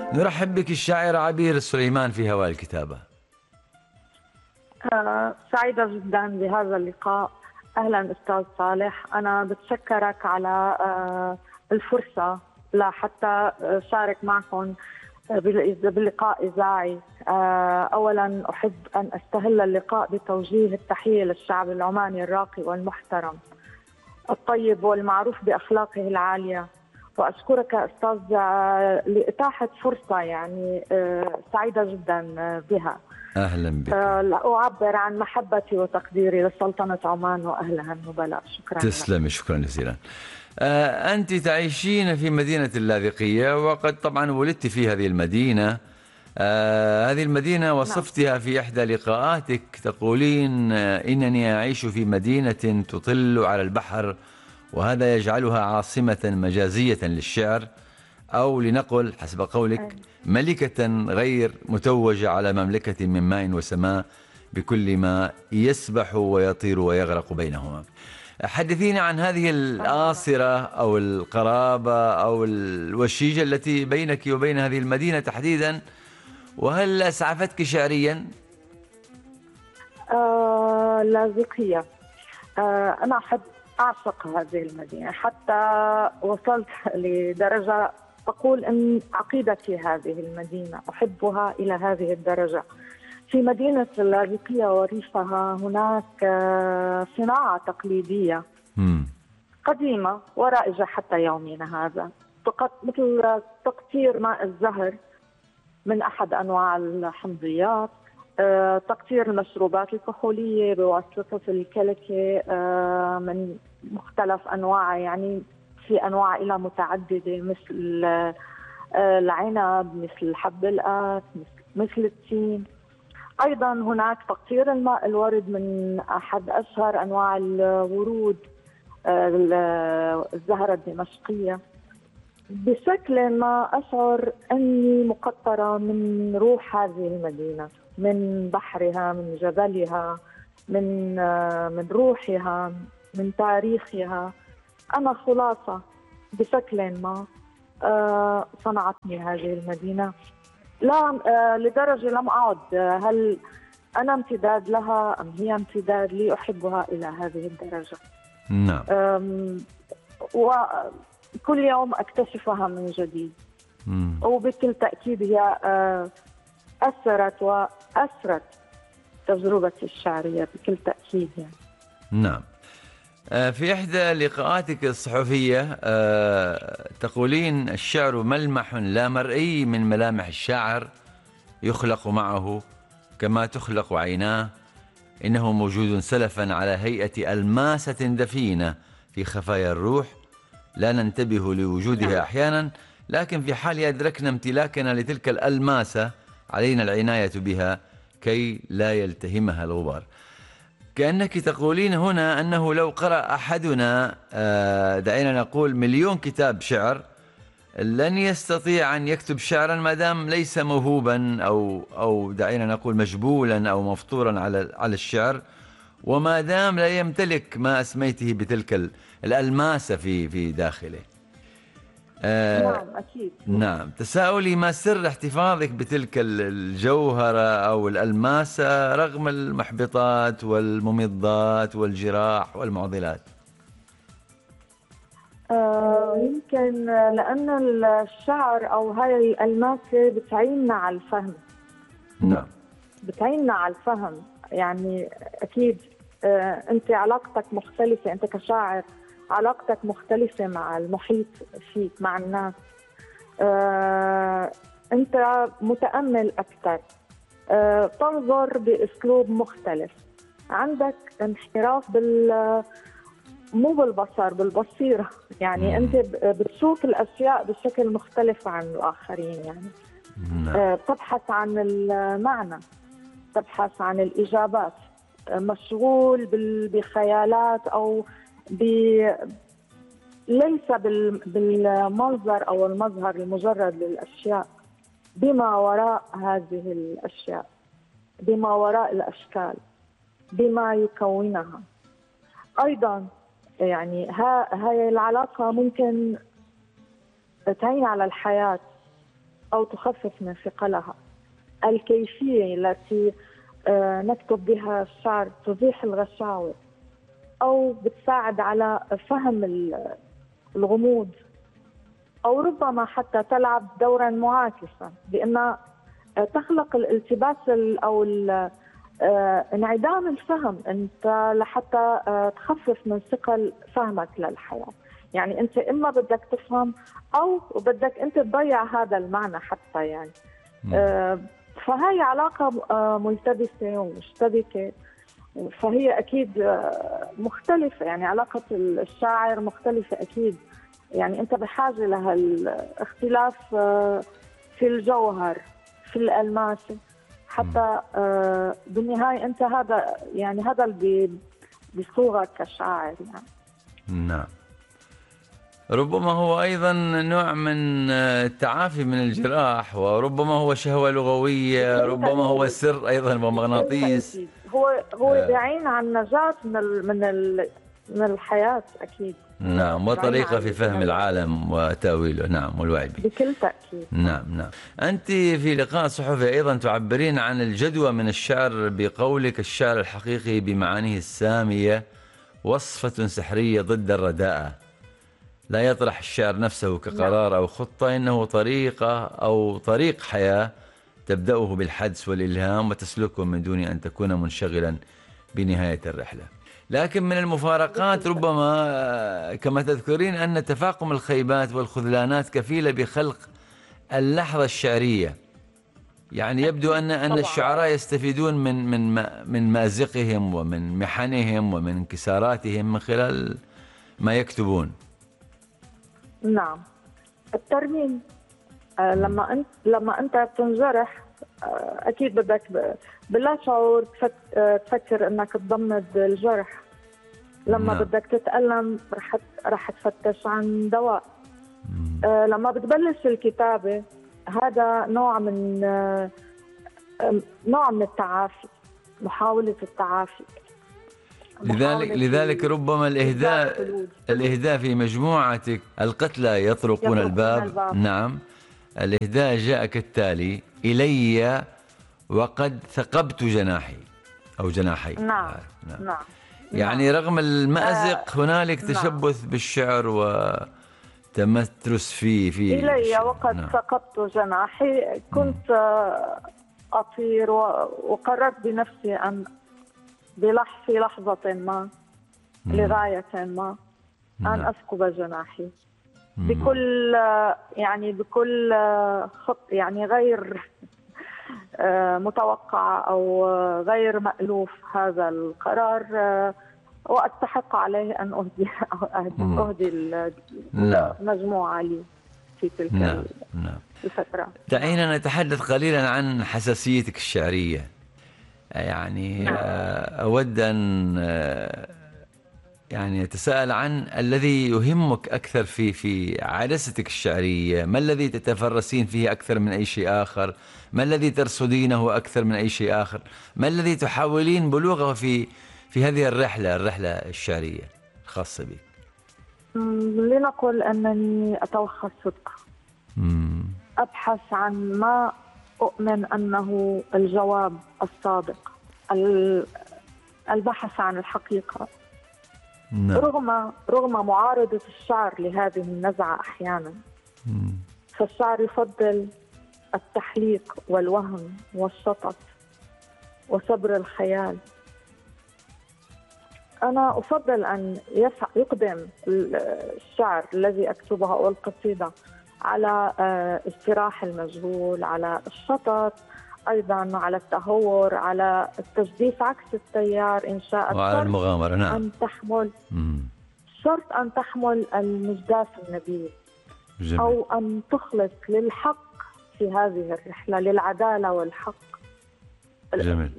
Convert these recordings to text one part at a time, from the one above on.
نرحب بك الشاعرة عبير سليمان في هواء الكتابة. سعيدة جدا بهذا اللقاء. أهلا أستاذ صالح، أنا بتشكرك على الفرصة لحتى شارك معكم بلقاء إذاعي. أولا أحب أن أستهل اللقاء بتوجيه التحية للشعب العماني الراقي والمحترم الطيب والمعروف بأخلاقه العالية، وأشكرك أستاذ لإتاحة فرصة، يعني سعيدة جدا بها. أهلا بك. أعبر عن محبتي وتقديري لسلطنة عمان وأهلها النبلاء. شكرا. تسلمي، شكرا جزيلا. أنت تعيشين في مدينة اللاذقية، وقد طبعا ولدت في هذه المدينة. هذه المدينة وصفتها في إحدى لقاءاتك، تقولين إنني أعيش في مدينة تطل على البحر، وهذا يجعلها عاصمة مجازية للشعر، أو لنقل حسب قولك ملكة غير متوجة على مملكة من ماء وسماء بكل ما يسبح ويطير ويغرق بينهما. حدثيني عن هذه الآصرة أو القرابة أو الوشيجة التي بينك وبين هذه المدينة تحديدا، وهل أسعفتك شعريا؟ لاذقية. أنا أحب أعشق هذه المدينة، حتى وصلت لدرجة أقول أن عقيدتي هذه المدينة، أحبها إلى هذه الدرجة. في مدينة اللاذقية وريفها هناك صناعة تقليدية قديمة ورائجة حتى يومنا هذا، مثل تقطير ماء الزهر من أحد أنواع الحمضيات، تقطير المشروبات الكحولية بواسطة الكلكة من مختلف أنواع، يعني في أنواع إلى متعددة، مثل العنب، مثل حب القاس، مثل التين. أيضا هناك تقطير الماء الورد من أحد أشهر أنواع الورود، الزهرة الدمشقية. بشكل ما أشعر أني مقطرة من روح هذه المدينة، من بحرها، من جبلها، من روحها، من تاريخها. أنا خلاصة بشكل ما صنعتني هذه المدينة، لا لدرجة لم أعد هل أنا امتداد لها أم هي امتداد لي. أحبها إلى هذه الدرجة. نعم. وكل يوم أكتشفها من جديد. وبكل تأكيد هي أثرت وأسرت تجربتي الشعرية بكل تأكيد يعني. نعم. في إحدى لقاءاتك الصحفية تقولين الشعر ملمح لا مرئي من ملامح الشاعر، يخلق معه كما تخلق عيناه، إنه موجود سلفا على هيئة ألماسة دفينة في خفايا الروح، لا ننتبه لوجودها أحيانا، لكن في حال أدركنا امتلاكنا لتلك الألماسة علينا العناية بها كي لا يلتهمها الغبار. كأنك تقولين هنا أنه لو قرأ أحدنا دعينا نقول 1,000,000 كتاب شعر، لن يستطيع أن يكتب شعرا ما دام ليس موهوبا أو دعينا نقول مجبولا أو مفطورا على الشعر، وما دام لا يمتلك ما أسميته بتلك الألماسة في داخله. نعم أكيد. نعم. تساؤلي ما سر احتفاظك بتلك الجوهرة أو الألماسة رغم المحبطات والممضات والجراح والمعضلات؟ يمكن لأن الشعر أو هاي الألماسة بتعيننا على الفهم. نعم. بتعيننا على الفهم، يعني أكيد. أنت علاقتك مختلفة، أنت كشاعر علاقتك مختلفة مع المحيط فيك، مع الناس. أنت متأمل أكثر، تنظر بأسلوب مختلف، عندك انحراف مو بالبصر، بالبصيرة. يعني أنت بتشوف الأشياء بشكل مختلف عن الآخرين. يعني تبحث عن المعنى، تبحث عن الإجابات، مشغول بخيالات أو ليس بالمنظر أو المظهر المجرد للأشياء، بما وراء هذه الأشياء، بما وراء الأشكال، بما يكونها. أيضا يعني هاي العلاقة ممكن تعين على الحياة، أو تخفف من ثقلها. الكيفية التي نكتب بها الشعر تزيح الغشاوة أو بتساعد على فهم الغموض، أو ربما حتى تلعب دورا معاكسا بأنها تخلق الالتباس أو انعدام الفهم أنت لحتى تخفف من ثقل فهمك للحياة. يعني أنت إما بدك تفهم أو بدك أنت تضيع هذا المعنى حتى يعني. فهي علاقة ملتبسة ومشتبكة، فهي أكيد مختلفة. يعني علاقة الشاعر مختلفة أكيد، يعني أنت بحاجة لها الاختلاف في الجوهر في الألماس حتى بالنهاية أنت هذا اللي بيصوغك كشاعر يعني. نعم. ربما هو أيضا نوع من التعافي من الجراح، وربما هو شهوة لغوية، ربما هو سر أيضا ومغناطيس. هو بيعين عن نجاة من الحياة أكيد. نعم، وطريقة في فهم العالم وتأويله. نعم، والوعي به بكل تأكيد. نعم. أنت في لقاء صحفي أيضا تعبرين عن الجدوى من الشعر بقولك: الشعر الحقيقي بمعانيه السامية وصفة سحرية ضد الرداءة. لا يطرح الشعر نفسه كقرار أو خطة، إنه طريقة أو طريق حياة تبدأه بالحدس والإلهام وتسلكه من دون أن تكون منشغلا بنهاية الرحلة. لكن من المفارقات ربما كما تذكرين أن تفاقم الخيبات والخذلانات كفيلة بخلق اللحظة الشعرية. يعني يبدو أن الشعراء يستفيدون من مأزقهم ومن محنهم ومن انكساراتهم من خلال ما يكتبون. نعم، الترميم. لما أنت تنجرح أكيد بدك بلا شعور تفكر أنك تضمد الجرح. لما بدك تتألم رح تفتش عن دواء. لما بتبلش الكتابة هذا نوع من التعافي، محاولة التعافي. لذلك ربما الإهداء في مجموعتك القتلى يطرقون الباب. نعم، الإهداء جاء كالتالي: إلي وقد ثقبت جناحي أو جناحي. نعم. يعني رغم المأزق هنالك تشبث بالشعر وتمترس في إلي وقد ثقبت جناحي. كنت أطير وقررت بنفسي أن في لحظة ما لغاية ما أن أثقب جناحي بكل خط، يعني غير متوقع أو غير مألوف هذا القرار، وأستحق عليه أن أهدي المجموعة لي في تلك الفترة. دعينا نتحدث قليلا عن حساسيتك الشعرية. يعني أود أن يعني أتساءل عن الذي يهمك أكثر في عدستك الشعرية. ما الذي تتفرسين فيه أكثر من أي شيء آخر؟ ما الذي ترصدينه أكثر من أي شيء آخر؟ ما الذي تحاولين بلوغه في هذه الرحلة الشعرية الخاصة بك؟ لنقل أنني أتوخى الصدق. أبحث عن ما أؤمن أنه الجواب الصادق، البحث عن الحقيقة. رغم معارضة الشعر لهذه النزعة أحيانا، فالشعر يفضل التحليق والوهم والشطط وصبر الخيال. أنا أفضل أن يقدم الشعر الذي أكتبه أو القصيدة على اجتراح المجهول، على الشطط، أيضا على التهور، على التجديف عكس التيار إن شاءت، وعلى المغامرة. نعم. أن تحمل شرط أن تحمل المجداف النبيل. جميل. أو أن تخلص للحق في هذه الرحلة، للعدالة والحق. جميل.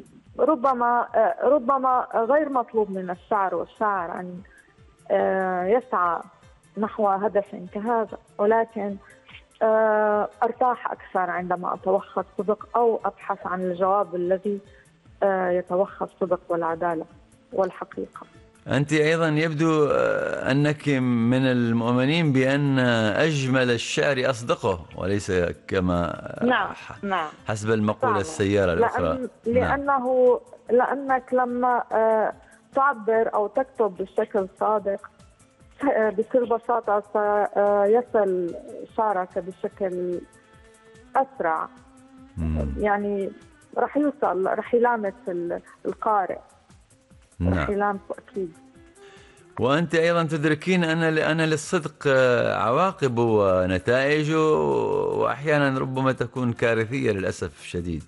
ربما غير مطلوب من الشاعر والشاعر أن يسعى نحو هدف كهذا، ولكن أرتاح أكثر عندما أتوخى الصدق أو أبحث عن الجواب الذي يتوخى الصدق والعدالة والحقيقة. أنت أيضا يبدو أنك من المؤمنين بأن أجمل الشعر أصدقه، وليس كما نعم نعم حسب المقولة فعلا. السيارة الأخرى. نعم. لأنك لما تعبر أو تكتب بشكل صادق بكل بساطة سيصل شعرك بشكل أسرع. يعني رح يلامس القارئ. نعم. رح يلامسه أكيد. وأنت أيضا تدركين أن للصدق عواقب ونتائج، وأحيانا ربما تكون كارثية للأسف الشديد.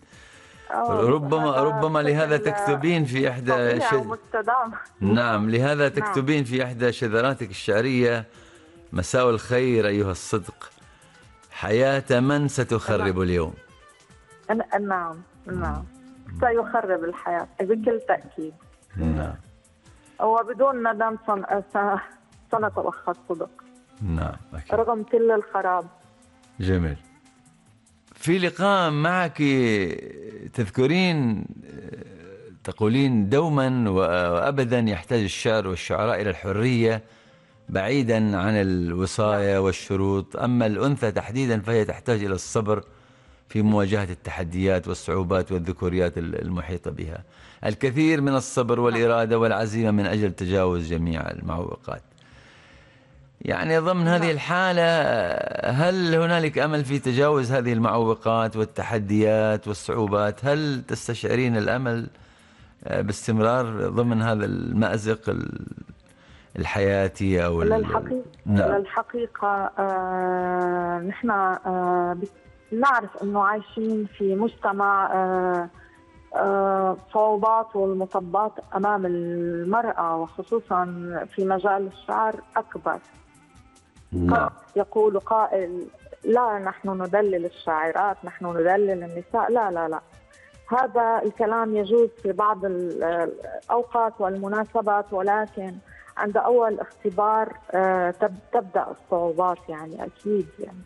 ربما لهذا تكتبين في إحدى نعم، لهذا تكتبين في إحدى شذراتك الشعرية: مساء الخير أيها الصدق، حياة من ستخرب اليوم. نعم نعم، سيخرب الحياة بكل تأكيد. نعم. وبدون ندم سنتوخى الصدق. نعم أكيد. رغم كل الخراب. جميل. في لقاء معك تذكرين تقولين: دوما وأبدا يحتاج الشعر والشعراء إلى الحرية بعيدا عن الوصاية والشروط، أما الأنثى تحديدا فهي تحتاج إلى الصبر في مواجهة التحديات والصعوبات والذكوريات المحيطة بها، الكثير من الصبر والإرادة والعزيمة من أجل تجاوز جميع المعوقات. يعني ضمن هذه الحالة، هل هنالك أمل في تجاوز هذه المعوقات والتحديات والصعوبات؟ هل تستشعرين الأمل باستمرار ضمن هذا المأزق الحياتي أو للحقيقة نحن نعرف أنه عايشين في مجتمع صعوبات والمطبات أمام المرأة، وخصوصا في مجال الشعر أكبر. نعم. يقول قائل: لا نحن ندلل الشاعرات، نحن ندلل النساء. لا لا لا، هذا الكلام يجوز في بعض الأوقات والمناسبات، ولكن عند أول اختبار تبدأ الصعوبات. يعني أكيد يعني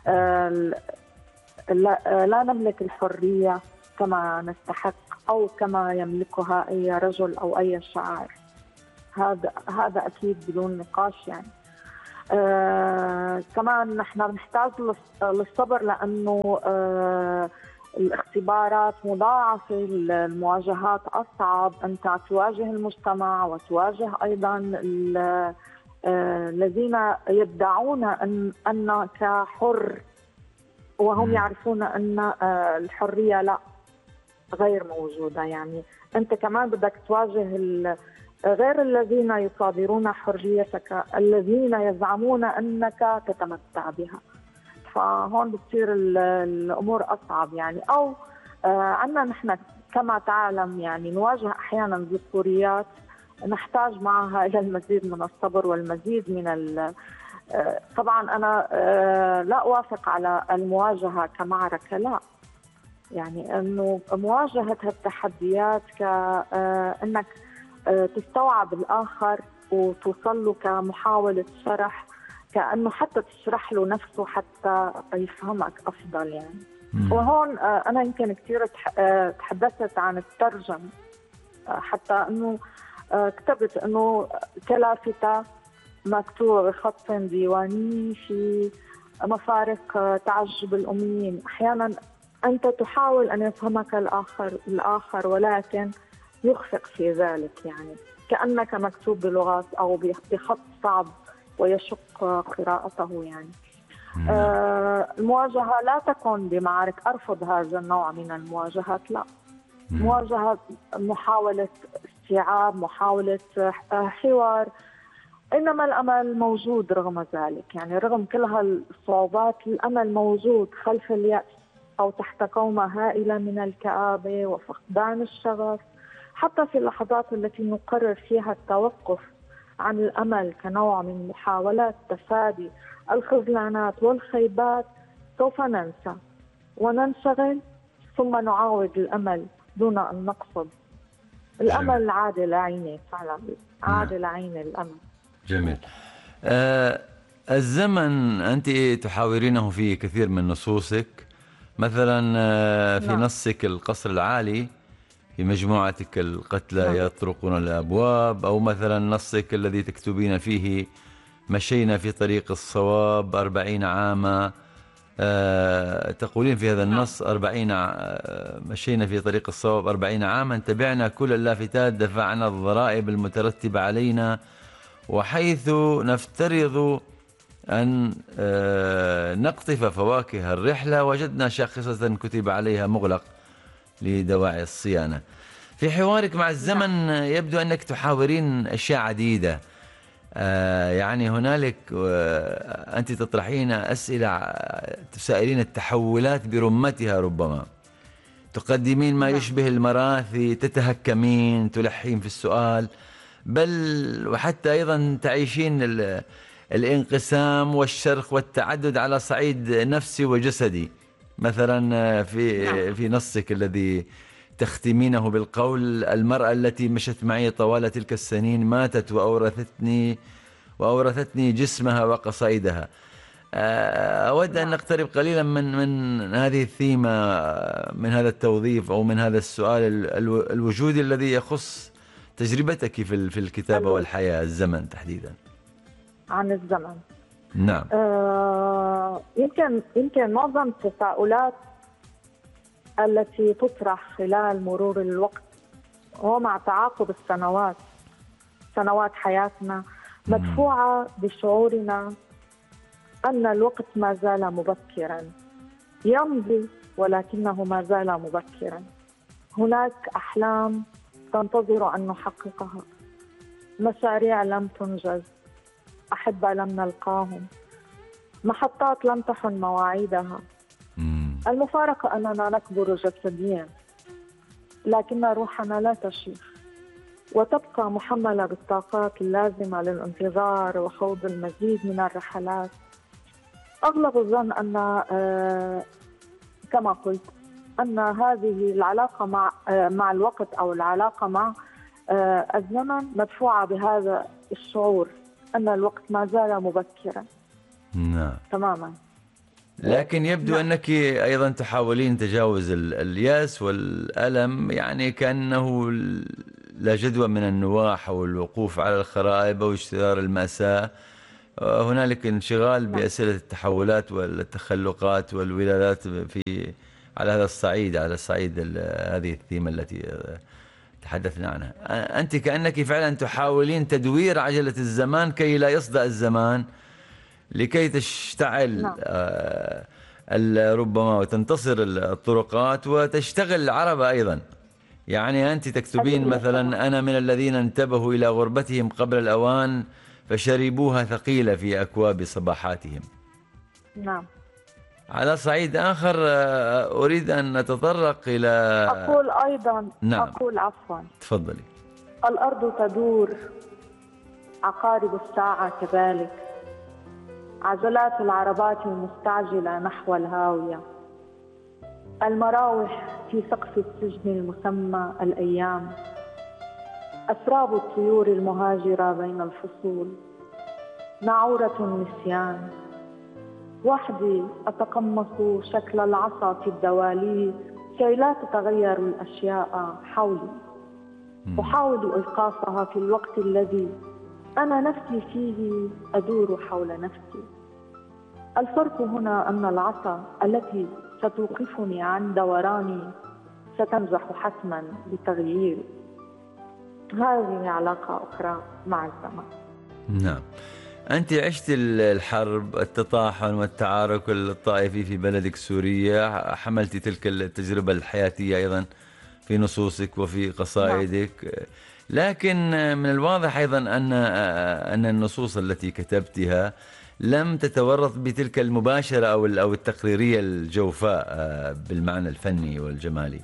لا نملك الحرية كما نستحق أو كما يملكها أي رجل أو أي شاعر. هذا أكيد بدون نقاش. يعني كمان نحن نحتاج للصبر، لأنه الاختبارات مضاعفة، المواجهات أصعب. أنت تواجه المجتمع وتواجه أيضا الذين يدعون أنك حر، وهم يعرفون أن الحرية لا، غير موجودة. يعني أنت كمان بدك تواجه غير الذين يصادرون حريتك، الذين يزعمون أنك تتمتع بها. فهون بتصير الأمور أصعب. يعني أو عنا نحن كما تعلم يعني نواجه أحيانا ذكوريات نحتاج معها إلى المزيد من الصبر والمزيد من طبعا أنا لا أوافق على المواجهة كمعركة، لا. يعني أنه مواجهة التحديات كأنك تستوعب الآخر وتوصل له كمحاولة شرح، كأنه حتى تشرح له نفسه حتى يفهمك أفضل. يعني وهون أنا يمكن كثير تحدثت عن الترجم، حتى أنه كتبت أنه كلافتة مكتوبة بخط ديواني في مفارق تعجب الأميين. أحيانا أنت تحاول أن يفهمك الآخر ولكن يخفق في ذلك، يعني كأنك مكتوب بلغات أو بخط صعب ويشق قراءته. يعني المواجهة لا تكون بمعارك، أرفض هذا النوع من المواجهات، لا. مواجهة، محاولة استيعاب، محاولة حوار، إنما الأمل موجود رغم ذلك. يعني رغم كل هالصعوبات الأمل موجود خلف اليأس أو تحت كومة هائلة من الكآبة وفقدان الشغف. حتى في اللحظات التي نقرر فيها التوقف عن الأمل كنوع من محاولات تفادي الخذلانات والخيبات، سوف ننسى وننشغل ثم نعاود الأمل دون أن نقصد. الأمل عادة لعيني، فعلا عادة لعيني الأمل. جميل. الزمن أنت تحاورينه في كثير من نصوصك، مثلا في نصك القصر العالي في مجموعتك القتلى يطرقون الأبواب، أو مثلا نصك الذي تكتبين فيه مشينا في طريق الصواب 40 عاما، تقولين في هذا النص 40 مشينا في طريق الصواب 40 عاما، تبعنا كل اللافتات، دفعنا الضرائب المترتبة علينا، وحيث نفترض أن نقطف فواكه الرحلة وجدنا شاخصة كتب عليها مغلق لدواعي الصيانة. في حوارك مع الزمن يبدو أنك تحاورين أشياء عديدة، يعني هنالك أنت تطرحين أسئلة، تسائلين التحولات برمتها، ربما تقدمين ما يشبه المراثي، تتهكمين، تلحين في السؤال، بل وحتى أيضا تعيشين الانقسام والشرخ والتعدد على صعيد نفسي وجسدي. مثلا في نصك الذي تختمينه بالقول: المرأة التي مشت معي طوال تلك السنين ماتت وأورثتني جسمها وقصائدها. أود أن نقترب قليلا من هذه الثيمة، من هذا التوظيف أو من هذا السؤال الوجودي الذي يخص تجربتك في الكتابة والحياة، الزمن تحديدا. عن الزمن. نعم. يمكن معظم التساؤلات التي تطرح خلال مرور الوقت ومع تعاقب السنوات، سنوات حياتنا، مدفوعة بشعورنا أن الوقت ما زال مبكرا، يمضي ولكنه ما زال مبكرا. هناك أحلام تنتظر أن نحققها، مشاريع لم تنجز، أحبة لم نلقاهم، محطات لم تحن مواعيدها. المفارقة أننا نكبر جسديا لكن روحنا لا تشيخ، وتبقى محملة بالطاقات اللازمة للانتظار وخوض المزيد من الرحلات. أغلب الظن أن كما قلت أن هذه العلاقة مع الوقت أو العلاقة مع الزمن مدفوعة بهذا الشعور أن الوقت ما زال مبكرا. نعم تماما. لكن يبدو أنك أيضا تحاولين تجاوز اليأس والألم، يعني كأنه لا جدوى من النواح أو الوقوف على الخرائب أو اشترار المأساة. هنالك انشغال بأسئلة التحولات والتخلقات والولادات على هذا الصعيد، على صعيد هذه الثيمة التي تحدثنا عنها. أنت كأنك فعلا تحاولين تدوير عجلة الزمان كي لا يصدأ الزمان، لكي تشتعل ربما وتنتصر الطرقات وتشتغل العربة أيضا. يعني أنت تكتبين مثلا: أنا من الذين انتبهوا إلى غربتهم قبل الأوان فشربوها ثقيلة في أكواب صباحاتهم. نعم. على صعيد آخر أريد أن نتطرق إلى أقول أيضا. نعم. أقول عفوا. تفضلي. الأرض تدور، عقارب الساعة كذلك، عجلات العربات المستعجلة نحو الهاوية، المراوح في سقف السجن المسمى الأيام، أسراب الطيور المهاجرة بين الفصول، ناعورة النسيان. وحدي أتقمص شكل العصا في الدواليب كي لا تتغير الأشياء حولي، أحاول إيقافها في الوقت الذي أنا نفسي فيه أدور حول نفسي. الفرق هنا أن العصا التي ستوقفني عن دوراني ستنجح حتما بتغييري. هذه علاقة أخرى مع الزمن. نعم. أنت عشت الحرب، التطاحن والتعارك الطائفي في بلدك سوريا، حملت تلك التجربة الحياتية أيضا في نصوصك وفي قصائدك. لكن من الواضح أيضا أن النصوص التي كتبتها لم تتورط بتلك المباشرة أو التقريرية الجوفاء بالمعنى الفني والجمالي.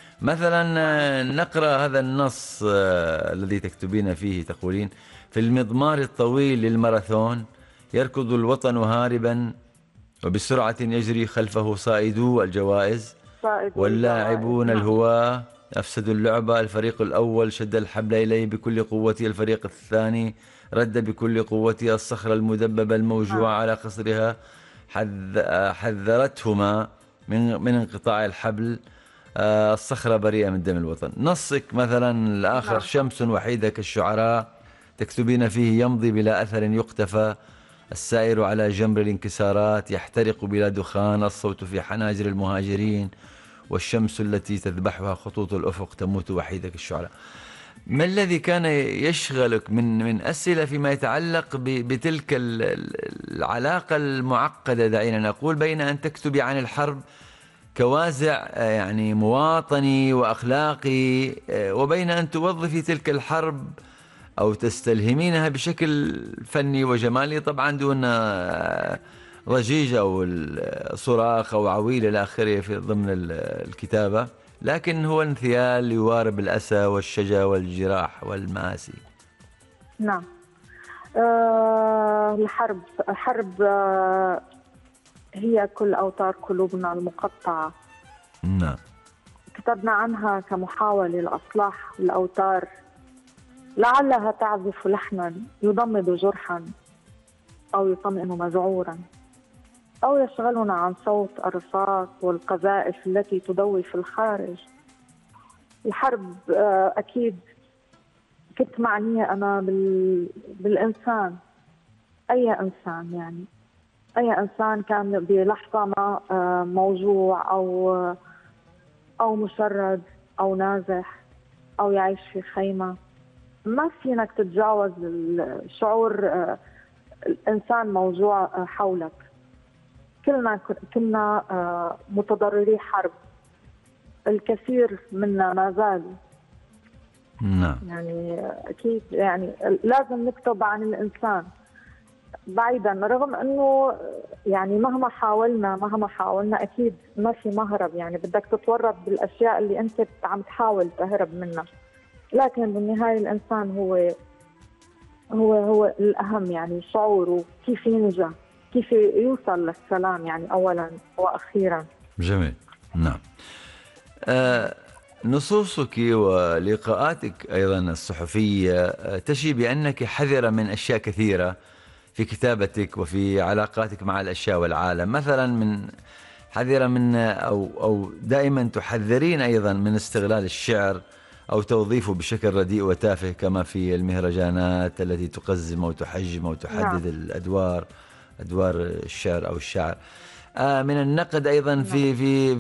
مثلا نقرأ هذا النص الذي تكتبين فيه، تقولين: في المضمار الطويل للماراثون يركض الوطن هاربا، وبسرعة يجري خلفه صائدو الجوائز، واللاعبون الهواة أفسدوا اللعبة. الفريق الأول شد الحبل إليه بكل قوته، الفريق الثاني رد بكل قوته الصخرة المدببة الموجوعة على قصرها، حذرتهما من انقطاع الحبل. الصخرة بريئة من دم الوطن. نصك مثلا الآخر: نعم. شمس وحيدة كالشعراء تكتبين فيه يمضي بلا أثر يقتفى، السائر على جمر الانكسارات يحترق بلا دخان، الصوت في حناجر المهاجرين، والشمس التي تذبحها خطوط الأفق تموت وحيدة كالشعراء. ما الذي كان يشغلك من أسئلة فيما يتعلق بتلك العلاقة المعقدة، دعينا نقول، بين أن تكتبي عن الحرب كوازع يعني مواطني وأخلاقي، وبين أن توظفي تلك الحرب أو تستلهمينها بشكل فني وجمالي، طبعا دون ضجيج أو صراخ أو عويل إلى آخره في ضمن الكتابة، لكن هو انثيال يوارب الأسى والشجا والجراح والمآسي. نعم. الحرب هي كل أوتار قلوبنا المقطعة. نعم. كتبنا عنها كمحاولة لإصلاح الأوتار، لعلها تعزف لحنا يضمد جرحا أو يطمئن مذعورا، أو يشغلنا عن صوت الرصاص والقذائف التي تضوي في الخارج. الحرب أكيد كنت معنية أنا بالإنسان، أي إنسان، يعني أي إنسان كان بلحظة ما موجوع أو مشرد أو نازح أو يعيش في خيمة، ما فينك تتجاوز الشعور الإنسان موجوع حولك. كنا متضرري حرب، الكثير منا ما زال. نعم. يعني أكيد يعني لازم نكتب عن الإنسان بعيدا، رغم أنه يعني مهما حاولنا أكيد ما في مهرب، يعني بدك تتورط بالأشياء اللي أنت عم تحاول تهرب منها، لكن بالنهاية الإنسان هو الأهم، يعني شعوره كيف ينجى، كيف يوصل للسلام، يعني أولا وأخيرا. جميل. نعم. نصوصك ولقاءاتك أيضا الصحفية تشي بأنك حذرة من أشياء كثيرة في كتابتك وفي علاقاتك مع الأشياء والعالم، مثلا من حذرة من أو دائما تحذرين أيضا من استغلال الشعر أو توظيفه بشكل رديء وتافه، كما في المهرجانات التي تقزم أو تحجم أو تحدد أدوار الشعر أو الشاعر. من النقد أيضا في